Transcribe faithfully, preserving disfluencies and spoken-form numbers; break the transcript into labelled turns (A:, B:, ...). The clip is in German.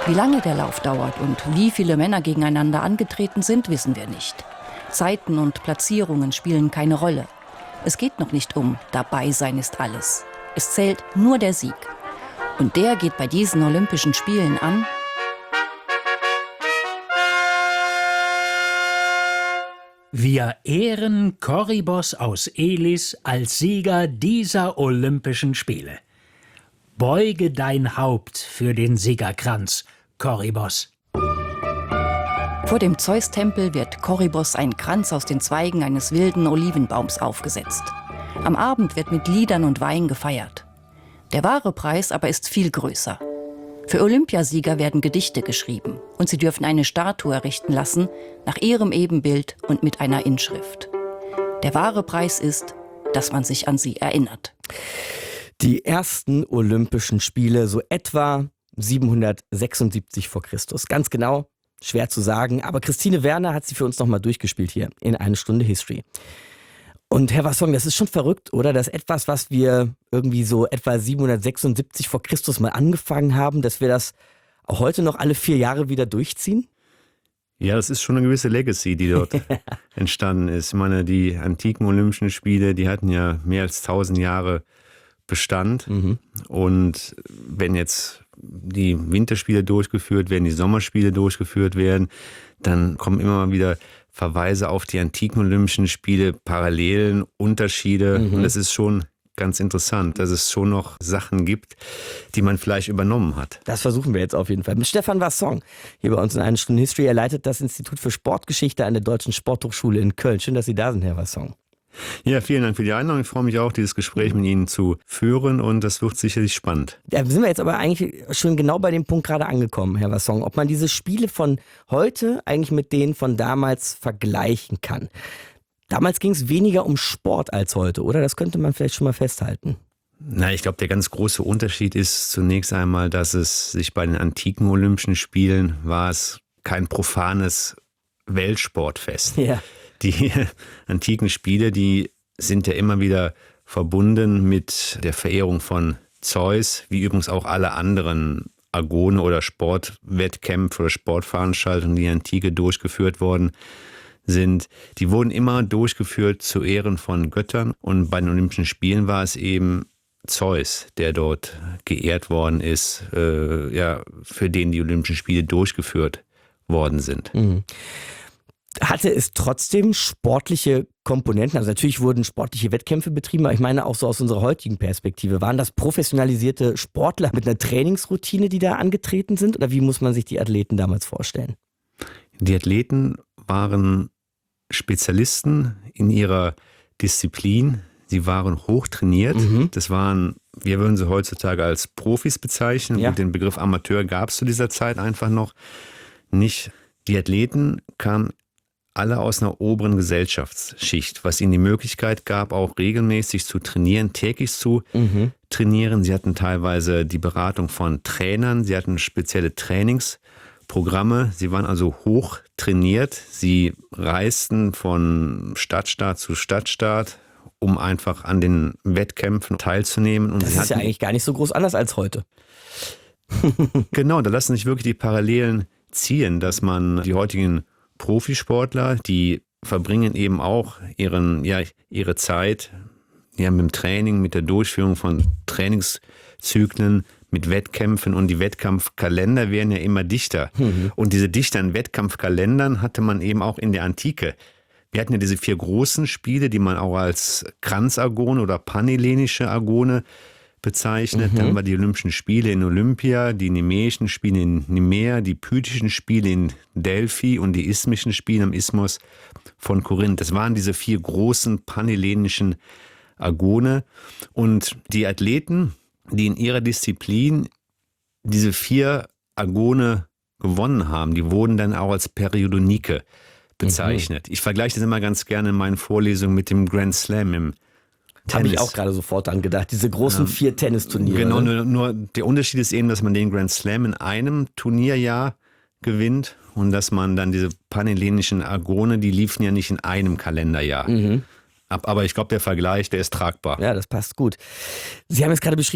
A: Wie lange der Lauf dauert und wie viele Männer gegeneinander angetreten sind, wissen wir nicht. Zeiten und Platzierungen spielen keine Rolle. Es geht noch nicht um dabei sein ist alles. Es zählt nur der Sieg. Und der geht bei diesen Olympischen Spielen an
B: Wir ehren Korybos aus Elis als Sieger dieser Olympischen Spiele. Beuge dein Haupt für den Siegerkranz, Korybos.
A: Vor dem Zeus-Tempel wird Korybos ein Kranz aus den Zweigen eines wilden Olivenbaums aufgesetzt. Am Abend wird mit Liedern und Wein gefeiert. Der wahre Preis aber ist viel größer. Für Olympiasieger werden Gedichte geschrieben und sie dürfen eine Statue errichten lassen, nach ihrem Ebenbild und mit einer Inschrift. Der wahre Preis ist, dass man sich an sie erinnert.
C: Die ersten Olympischen Spiele, so etwa siebenhundertsechsundsiebzig vor Christus. Ganz genau, schwer zu sagen, aber Christine Werner hat sie für uns nochmal durchgespielt hier in eine Stunde History. Und Herr Wasson, das ist schon verrückt, oder? Dass etwas, was wir irgendwie so etwa siebenhundertsechsundsiebzig vor Christus mal angefangen haben, dass wir das auch heute noch alle vier Jahre wieder durchziehen?
D: Ja, das ist schon eine gewisse Legacy, die dort entstanden ist. Ich meine, die antiken Olympischen Spiele, die hatten ja mehr als tausend Jahre Bestand. Mhm. Und wenn jetzt die Winterspiele durchgeführt werden, die Sommerspiele durchgeführt werden, dann kommen immer mal wieder Verweise auf die antiken Olympischen Spiele, Parallelen, Unterschiede. Mhm. Und das ist schon ganz interessant, dass es schon noch Sachen gibt, die man vielleicht übernommen hat.
C: Das versuchen wir jetzt auf jeden Fall. Mit Stefan Wasson, hier bei uns in einer Stunde History. Er leitet das Institut für Sportgeschichte an der Deutschen Sporthochschule in Köln. Schön, dass Sie da sind, Herr Wasson.
D: Ja, vielen Dank für die Einladung. Ich freue mich auch, dieses Gespräch mit Ihnen zu führen und das wird sicherlich spannend.
C: Da sind wir jetzt aber eigentlich schon genau bei dem Punkt gerade angekommen, Herr Wasson, ob man diese Spiele von heute eigentlich mit denen von damals vergleichen kann. Damals ging es weniger um Sport als heute, oder? Das könnte man vielleicht schon mal festhalten.
D: Na, ich glaube, der ganz große Unterschied ist zunächst einmal, dass es sich bei den antiken Olympischen Spielen war es kein profanes Weltsportfest. Ja. Die antiken Spiele, die sind ja immer wieder verbunden mit der Verehrung von Zeus, wie übrigens auch alle anderen Agone oder Sportwettkämpfe oder Sportveranstaltungen, die in der Antike durchgeführt worden sind. Die wurden immer durchgeführt zu Ehren von Göttern und bei den Olympischen Spielen war es eben Zeus, der dort geehrt worden ist, äh, ja, für den die Olympischen Spiele durchgeführt worden sind.
C: Mhm. Hatte es trotzdem sportliche Komponenten? Also natürlich wurden sportliche Wettkämpfe betrieben, aber ich meine auch so aus unserer heutigen Perspektive. Waren das professionalisierte Sportler mit einer Trainingsroutine, die da angetreten sind? Oder wie muss man sich die Athleten damals vorstellen?
D: Die Athleten waren Spezialisten in ihrer Disziplin. Sie waren hochtrainiert. Mhm. Das waren, wir würden sie heutzutage als Profis bezeichnen. Ja. Und den Begriff Amateur gab es zu dieser Zeit einfach noch nicht. Die Athleten kamen alle aus einer oberen Gesellschaftsschicht, was ihnen die Möglichkeit gab, auch regelmäßig zu trainieren, täglich zu mhm. trainieren. Sie hatten teilweise die Beratung von Trainern, sie hatten spezielle Trainingsprogramme, sie waren also hoch trainiert, sie reisten von Stadtstaat zu Stadtstaat, um einfach an den Wettkämpfen teilzunehmen. Und
C: das
D: sie
C: ist ja eigentlich gar nicht so groß anders als heute.
D: Genau, da lassen sich wirklich die Parallelen ziehen, dass man die heutigen Profisportler, die verbringen eben auch ihren, ja, ihre Zeit ja, mit dem Training, mit der Durchführung von Trainingszyklen, mit Wettkämpfen und die Wettkampfkalender werden ja immer dichter. Mhm. Und diese dichteren Wettkampfkalendern hatte man eben auch in der Antike. Wir hatten ja diese vier großen Spiele, die man auch als Kranzagone oder panhellenische Agone bezeichnet. Mhm. Dann war die Olympischen Spiele in Olympia, die Nemäischen Spiele in Nemea, die Pythischen Spiele in Delphi und die Isthmischen Spiele am Isthmus von Korinth. Das waren diese vier großen panhellenischen Agone. Und die Athleten, die in ihrer Disziplin diese vier Agone gewonnen haben, die wurden dann auch als Periodonike bezeichnet. Mhm. Ich vergleiche das immer ganz gerne in meinen Vorlesungen mit dem Grand Slam im
C: Habe ich auch gerade sofort dran gedacht, diese großen ja, vier Tennisturniere.
D: Genau, nur, nur der Unterschied ist eben, dass man den Grand Slam in einem Turnierjahr gewinnt und dass man dann diese panhellenischen Agone, die liefen ja nicht in einem Kalenderjahr. Mhm. Aber ich glaube, der Vergleich, der ist tragbar.
C: Ja, das passt gut. Sie haben jetzt gerade beschrieben,